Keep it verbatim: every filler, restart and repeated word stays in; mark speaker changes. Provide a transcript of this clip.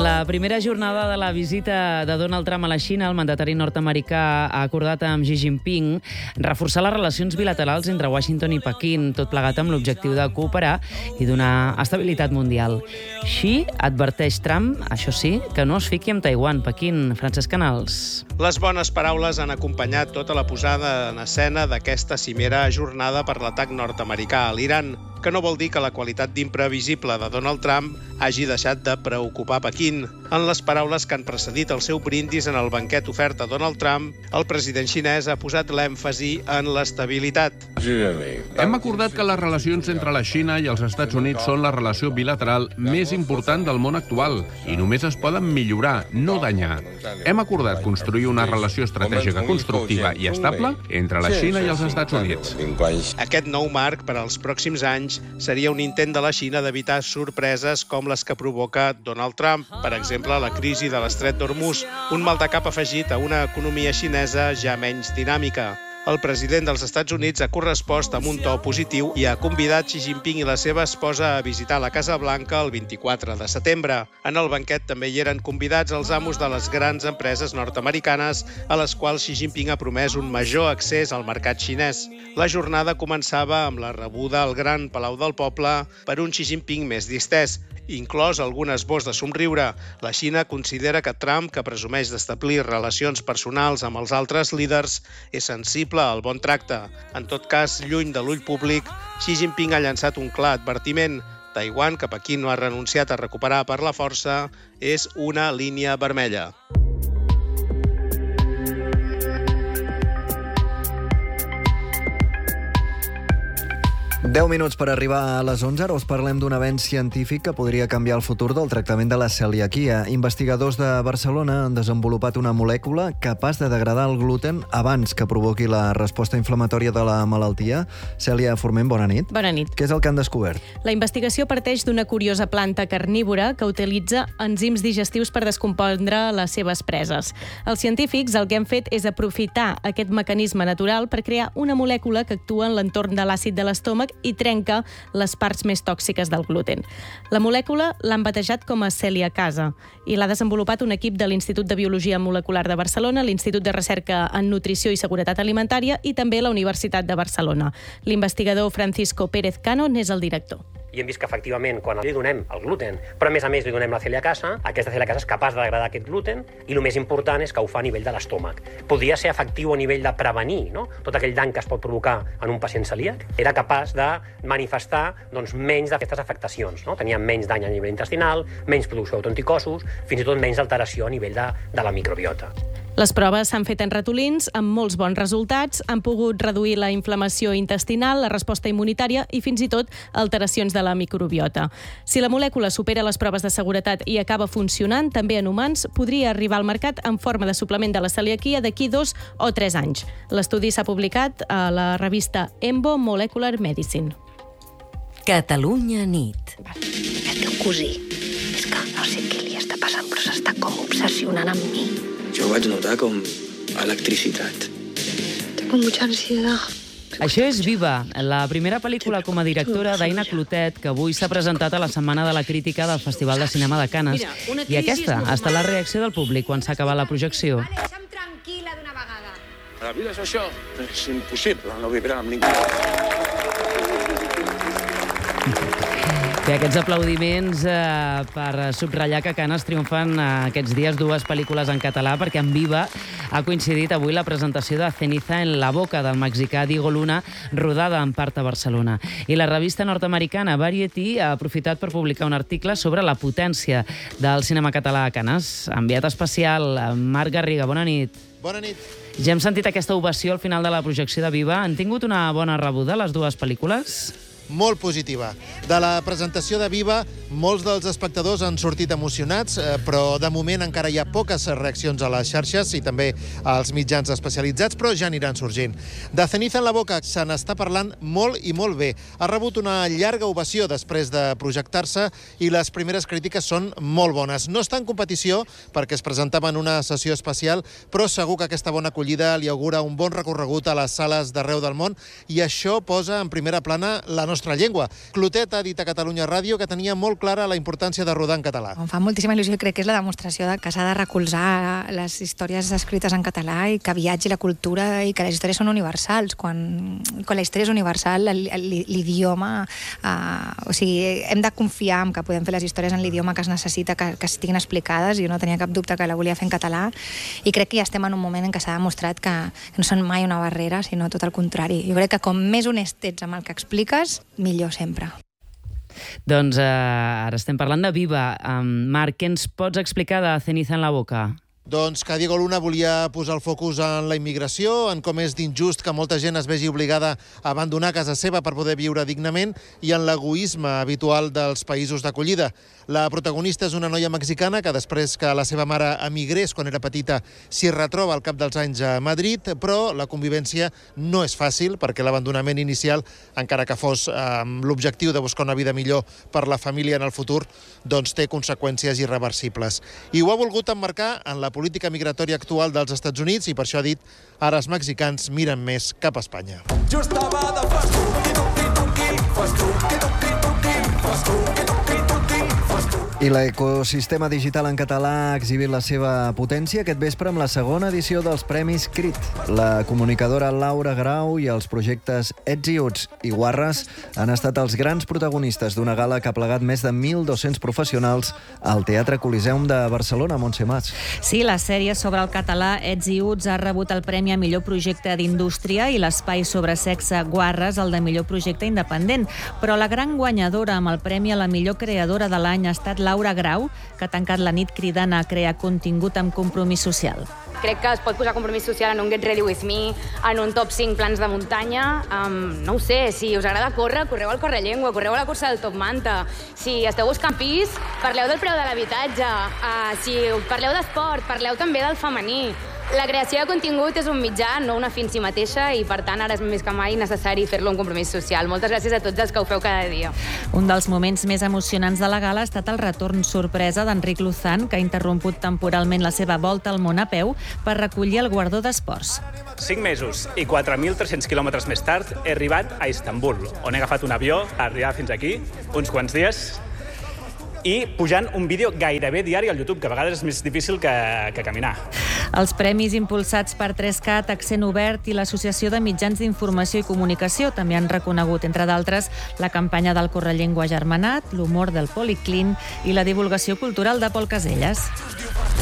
Speaker 1: la primera jornada de la visita de Donald Trump a la Xina, el mandatari nord-americà ha acordat amb Xi Jinping reforçar les relacions bilaterals entre Washington i Pequín, tot plegat amb l'objectiu de cooperar i donar estabilitat mundial. Xi adverteix Trump, això sí, que no es fiqui amb Taiwan. Pequín, Francesc Canals.
Speaker 2: Les bones paraules han acompanyat tota la posada en escena d'aquesta cimera ajornada per l'atac nord-americà a l'Iran, que no vol dir que la qualitat d'imprevisible de Donald Trump hagi deixat de preocupar Pequín. En les paraules que han precedit el seu brindis en el banquet ofert a Donald Trump, el president xinès ha posat l'èmfasi en l'estabilitat.
Speaker 3: Hem acordat que les relacions entre la Xina i els Estats Units són la relació bilateral més important del món actual i només es poden millorar, no danyar. Hem acordat construir una relació estratègica constructiva i estable entre la Xina i els Estats Units.
Speaker 2: Aquest nou marc per als pròxims anys seria un intent de la Xina d'evitar sorpreses com les que provoca Donald Trump, per exemple, la crisi de l'estret d'Hormuz, un maldecap afegit a una economia xinesa ja menys dinàmica. El president dels Estats Units ha correspost amb un to positiu i ha convidat Xi Jinping i la seva esposa a visitar la Casa Blanca el vint-i-quatre de setembre. En el banquet també hi eren convidats els amos de les grans empreses nord-americanes a les quals Xi Jinping ha promès un major accés al mercat xinès. La jornada començava amb la rebuda al Gran Palau del Poble per un Xi Jinping més distès, inclòs algun esbós de somriure. La Xina considera que Trump, que presumeix d'establir relacions personals amb els altres líders, és sensible al bon tracte. En tot cas, lluny de l'ull públic, Xi Jinping ha llançat un clar advertiment. Taiwan, que Pequín no ha renunciat a recuperar per la força, és una línia vermella.
Speaker 4: deu minuts per arribar a les onze. Ara us parlem d'un avenç científic que podria canviar el futur del tractament de la celiaquia. Investigadors de Barcelona han desenvolupat una molècula capaç de degradar el gluten abans que provoqui la resposta inflamatòria de la malaltia. Cèlia Forment, bona nit.
Speaker 5: Bona nit.
Speaker 4: Què és el que han descobert?
Speaker 5: La investigació parteix d'una curiosa planta carnívora que utilitza enzims digestius per descompondre les seves preses. Els científics el que han fet és aprofitar aquest mecanisme natural per crear una molècula que actua en l'entorn de l'àcid de l'estómac i trenca les parts més tòxiques del gluten. La molècula l'han batejat com a celiacasa i l'ha desenvolupat un equip de l'Institut de Biologia Molecular de Barcelona, l'Institut de Recerca en Nutrició i Seguretat Alimentària i també la Universitat de Barcelona. L'investigador Francisco Pérez Cano n'és el director.
Speaker 6: I hem vist que, efectivament, quan li donem el gluten, però a més a més li donem la celiacasa, aquesta celiacasa és capaç de degradar aquest gluten i el més important és que ho fa a nivell de l'estómac. Podria ser efectiu a nivell de prevenir, no?, tot aquell dany que es pot provocar en un pacient celíac. Era capaç de manifestar doncs, menys d'aquestes afectacions. No? Tenia menys dany a nivell intestinal, menys producció d'autoanticossos, fins i tot menys alteració a nivell de, de la microbiota.
Speaker 5: Les proves s'han fet en ratolins amb molts bons resultats, han pogut reduir la inflamació intestinal, la resposta immunitària i fins i tot alteracions de la microbiota. Si la molècula supera les proves de seguretat i acaba funcionant, també en humans, podria arribar al mercat en forma de suplement de la celiaquia d'aquí dos o tres anys. L'estudi s'ha publicat a la revista Embo Molecular Medicine.
Speaker 7: Catalunya nit.
Speaker 8: El teu cosí, és que no sé què li està passant, però s'està com obsessionant amb mi.
Speaker 9: Jo ho vaig notar com electricitat.
Speaker 8: Tengo mucha ansiedad.
Speaker 1: Això és Viva, la primera pel·lícula com a directora d'Aina Clotet, que avui s'ha presentat a la Setmana de la Crítica del Festival de Cinema de Canes. I aquesta ha estat la reacció del públic quan s'ha acabat la projecció.
Speaker 8: Deixa'm tranquil·la d'una vegada.
Speaker 9: La vida és això. És impossible no vibrar amb ningú.
Speaker 1: Bé, aquests aplaudiments eh, per subratllar que a Canes triomfen eh, aquests dies dues pel·lícules en català, perquè en Viva ha coincidit avui la presentació de Ceniza en la boca del mexicà Diego Luna, rodada en part a Barcelona. I la revista nord-americana Variety ha aprofitat per publicar un article sobre la potència del cinema català a Canes. Enviat especial, Marc Garriga, bona nit.
Speaker 10: Bona nit.
Speaker 1: Ja hem sentit aquesta ovació al final de la projecció de Viva. Han tingut una bona rebuda les dues pel·lícules?
Speaker 10: Molt positiva. De la presentació de Viva, molts dels espectadors han sortit emocionats, però de moment encara hi ha poques reaccions a les xarxes i també als mitjans especialitzats, però ja aniran sorgint. De Ceniza en la boca se n'està parlant molt i molt bé. Ha rebut una llarga ovació després de projectar-se i les primeres crítiques són molt bones. No està en competició perquè es presentava en una sessió especial, però segur que aquesta bona acollida li augura un bon recorregut a les sales d'arreu del món i això posa en primera plana la nostra nostra llengua. Clotet ha dit a Catalunya Ràdio que tenia molt clara la importància de rodar en català.
Speaker 11: Em fa moltíssima il·lusió i crec que és la demostració de que s'ha de recolzar les històries escrites en català i que viatgi la cultura i que les històries són universals. Quan, quan la història és universal, l'idioma... Eh, o sigui, hem de confiar en que podem fer les històries en l'idioma que es necessita, que, que estiguin explicades. Jo no tenia cap dubte que la volia fer en català i crec que ja estem en un moment en què s'ha demostrat que, que no són mai una barrera, sinó tot el contrari. Jo crec que com més honest ets amb el que expliques, millor sempre.
Speaker 1: Doncs eh, ara estem parlant de Viva. Um, Marc, què ens pots explicar de Ceniza en la boca?
Speaker 10: Doncs que Diego Luna volia posar el focus en la immigració, en com és d'injust que molta gent es vegi obligada a abandonar casa seva per poder viure dignament i en l'egoisme habitual dels països d'acollida. La protagonista és una noia mexicana que després que la seva mare emigrés quan era petita s'hi retroba al cap dels anys a Madrid, però la convivència no és fàcil perquè l'abandonament inicial, encara que fos amb l'objectiu de buscar una vida millor per la família en el futur, doncs té conseqüències irreversibles. I ho ha volgut emmarcar en la política migratòria actual dels Estats Units i per això ha dit ara els mexicans miren més cap a Espanya. Jo estava de fas tuqui, tuqui, tuqui, fas tuqui, tuqui, tuqui, fas tuqui, tuqui, tuqui.
Speaker 4: I l'ecosistema digital en català ha exhibit la seva potència aquest vespre amb la segona edició dels Premis Crit. La comunicadora Laura Grau i els projectes Ets i Uts i Guarres han estat els grans protagonistes d'una gala que ha plegat més de mil dos-cents professionals al Teatre Coliseum de Barcelona, Montse Mas.
Speaker 5: Sí, la sèrie sobre el català Ets i Uts ha rebut el Premi a millor projecte d'indústria i l'espai sobre sexe Guarres el de millor projecte independent. Però la gran guanyadora amb el premi a la millor creadora de l'any ha estat Laura Grau, que ha tancat la nit cridant a crear contingut amb compromís social.
Speaker 12: Crec que es pot posar compromís social en un Get Ready With Me, en un top cinc plans de muntanya. Um, no ho sé, si us agrada córrer, correu al Correllengua, correu a la cursa del Top Manta. Si esteu buscant pis, parleu del preu de l'habitatge. Uh, si parleu d'esport, parleu també del femení. La creació de contingut és un mitjà, no una fi en si mateixa, i per tant ara és més que mai necessari fer-lo un compromís social. Moltes gràcies a tots els que ho feu cada dia.
Speaker 5: Un dels moments més emocionants de la gala ha estat el retorn sorpresa d'Enric Luzán, que ha interromput temporalment la seva volta al món a peu per recollir el guardó d'esports.
Speaker 13: Cinc mesos i quatre mil tres-cents quilòmetres més tard he arribat a Istanbul, on he agafat un avió a arribar fins aquí, uns quants dies, i pujant un vídeo gairebé diari al YouTube, que a vegades és més difícil que, que caminar.
Speaker 5: Els premis impulsats per tres cat, Accent Obert i l'Associació de Mitjans d'Informació i Comunicació també han reconegut, entre d'altres, la campanya del Correllengua Germanat, l'humor del Policlin i la divulgació cultural de Pol Caselles.